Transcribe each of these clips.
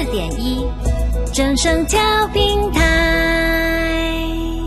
94.1正声调平台。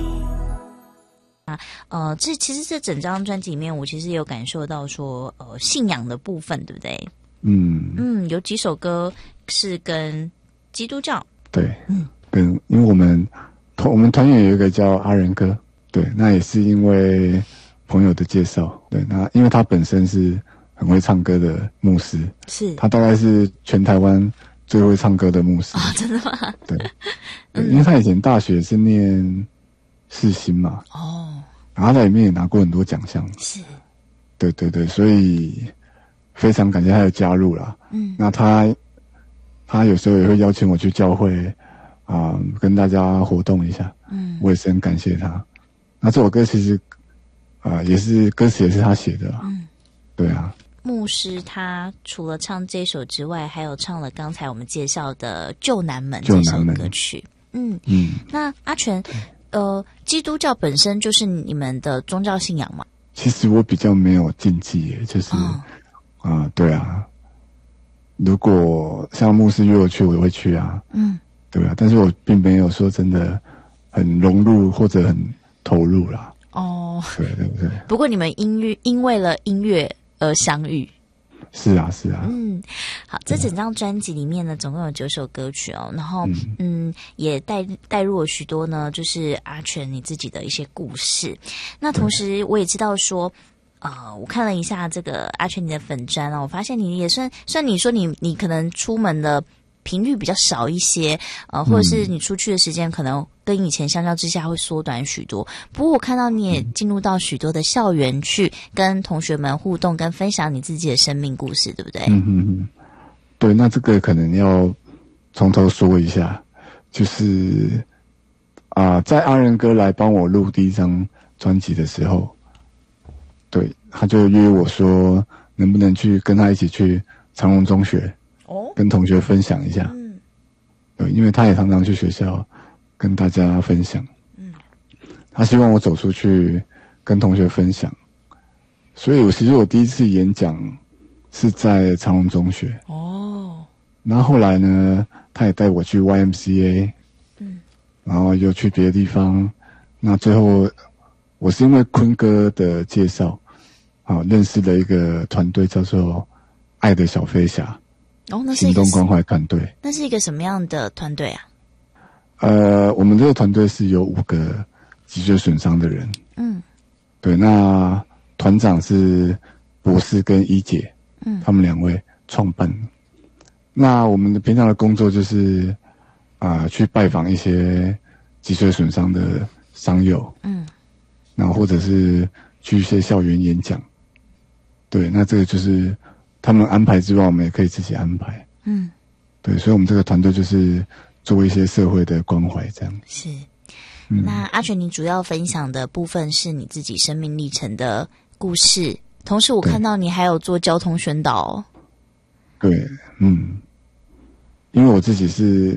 其实这整张专辑里面，我其实有感受到说，信仰的部分，对不对？有几首歌是跟基督教， 对，因为我们团员有一个叫阿仁哥，对，那也是因为朋友的介绍，对，那因为他本身是很会唱歌的牧师， 是他大概是全台湾最会唱歌的牧师啊，真的吗？ 对，因为他以前大学是念世新嘛，然后他在里面也拿过很多奖项， 是， 对，所以非常感谢他的加入啦。那他有时候也会邀请我去教会跟大家活动一下，我也是很感谢他。那这首歌其实也是歌词也是他写的啦，对啊。 牧师他除了唱这首之外，还有唱了刚才我们介绍的《旧南门》这首歌曲。那阿全，基督教本身就是你们的宗教信仰吗？ 其实我比较没有禁忌耶，就是对啊，如果像牧师约我去，我也会去啊，对啊，但是我并没有说真的很融入或者很投入啦。对。 不过你们因为了音乐而相遇。 是啊。 好，这整张专辑里面呢，总共有9首歌曲哦，然后也带入了许多呢，就是阿全你自己的一些故事。那同时我也知道说，我看了一下这个阿全你的粉专啊，我发现你也算你说你可能出门的频率比较少一些，或者是你出去的时间可能跟以前相较之下会缩短许多。不过我看到你也进入到许多的校园去跟同学们互动，跟分享你自己的生命故事，对不对？ 对，那这个可能要从头说一下，就是在阿仁哥来帮我录第一张专辑的时候，对，他就约我说能不能去跟他一起去长荣中学，跟同学分享一下。对，因为他也常常去学校跟大家分享。他希望我走出去跟同学分享，所以其实我第一次演讲是在长荣中学。然后后来呢，他也带我去 YMCA，然后又去别的地方。那最后我是因为坤哥的介绍，认识了一个团队叫做爱的小飞侠。 那是一个行动关怀团队。 那是一个什么样的团队啊？ 我们这个团队是有5个脊椎损伤的人。对，那团长是博士跟一姐，他们2位创办。那我们的平常的工作就是去拜访一些脊椎损伤的伤友，那或者是去一些校园演讲。对，那这个就是他们安排之外，我们也可以自己安排。对，所以我们这个团队就是做一些社会的关怀，这样。 是。那阿全，你主要分享的部分是你自己生命历程的故事，同时我看到你还有做交通宣导。 对，因为我自己是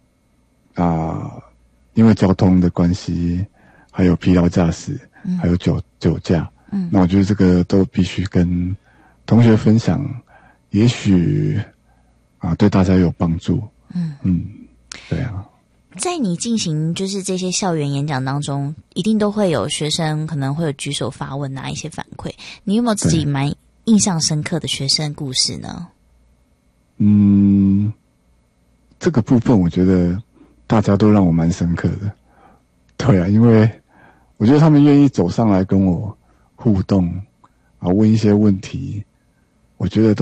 因为交通的关系，还有疲劳驾驶，还有酒驾，那我觉得这个都必须跟同学分享，也许对大家有帮助。对啊。 在你进行就是这些校园演讲当中，一定都会有学生可能会有举手发问一些反馈，你有没有自己蛮印象深刻的学生故事呢？ 这个部分我觉得大家都让我蛮深刻的。对啊，因为我觉得他们愿意走上来跟我互动问一些问题，我觉得